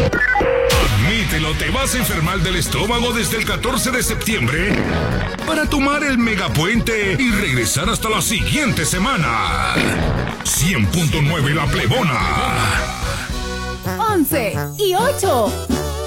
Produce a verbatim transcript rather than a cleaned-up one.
Admítelo, te vas a enfermar del estómago desde el catorce de septiembre para tomar el megapuente y regresar hasta la siguiente semana. cien punto nueve La Plebona. once y ocho.